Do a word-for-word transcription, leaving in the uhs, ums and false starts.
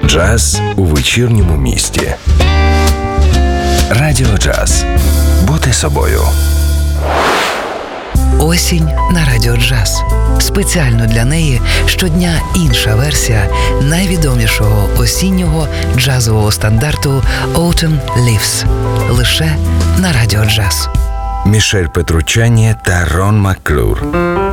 Джаз у вечірньому місті. Радіо Джаз. Бути собою. Осінь на Радіо Джаз. Спеціально для неї щодня інша версія найвідомішого осіннього джазового стандарту Autumn Leaves. Лише на Радіо Джаз. Мішель Петруччані та Рон Макклюр.